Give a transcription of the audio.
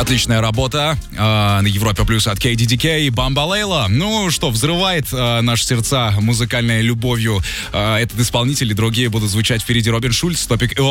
Отличная работа на Европе Плюс от KDDK и Бамбалейла. Ну что, взрывает наши сердца музыкальной любовью этот исполнитель, и другие будут звучать впереди. Робин Шульц, Топик